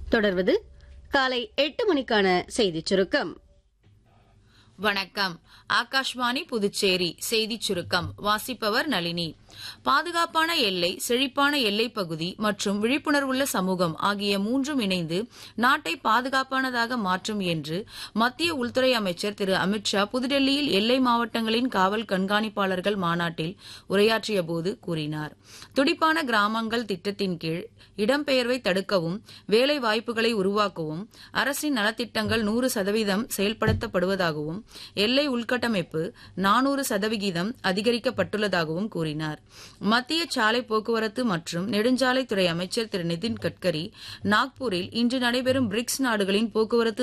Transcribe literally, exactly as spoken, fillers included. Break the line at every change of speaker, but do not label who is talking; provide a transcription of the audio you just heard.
தொடர்வது காலை எட்டு மணிக்கான செய்திச் சுருக்கம்.
வணக்கம். ஆகாஷ்வாணி புதுச்சேரி செய்திச் சுருக்கம் வாசிப்பவர் நளினி. பாதுகாப்பான எல்லை, செழிப்பான எல்லைப் பகுதி மற்றும் விழிப்புணர்வுள்ள சமூகம் ஆகிய மூன்றும் இணைந்து நாட்டை பாதுகாப்பானதாக மாற்றும் என்று மத்திய உள்துறை அமைச்சர் திரு அமித்ஷா புதுடெல்லியில் எல்லை மாவட்டங்களின் காவல் கண்காணிப்பாளர்கள் மாநாட்டில் உரையாற்றியபோது கூறினார். துடிப்பான கிராமங்கள் திட்டத்தின் கீழ் இடம்பெயர்வை தடுக்கவும் வேலை வாய்ப்புகளை உருவாக்கவும் அரசின் நலத்திட்டங்கள் நூறு சதவீதம் செயல்படுத்தப்படுவதாகவும் எல்லை உள்கட்டமைப்பு நானூறு சதவிகிதம் அதிகரிக்கப்பட்டுள்ளதாகவும் கூறினார். மத்திய சாலை போக்குவரத்து மற்றும் நெடுஞ்சாலைத்துறை அமைச்சர் திரு நிதின் கட்கரி நாக்பூரில் இன்று நடைபெறும் பிரிக்ஸ் நாடுகளின் போக்குவரத்து